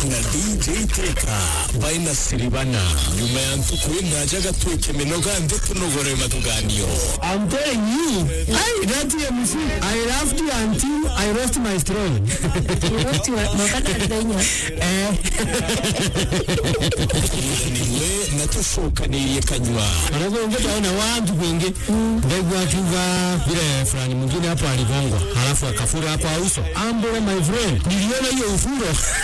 na DJ Teka baina Siribana nyuma ya ntukurinda jaga tuweke minoga ndetu nogore matuganio. I'm telling you, that MC, I laughed until I lost my straw. You lost your makata niwe natushoka niye kanywa. Anakuongea na watu wengi ndegu akiva vile fulani mwingine hapo aligongwa halafu akafura hapo uso. Ambo my friend, niliona hiyo ufuro.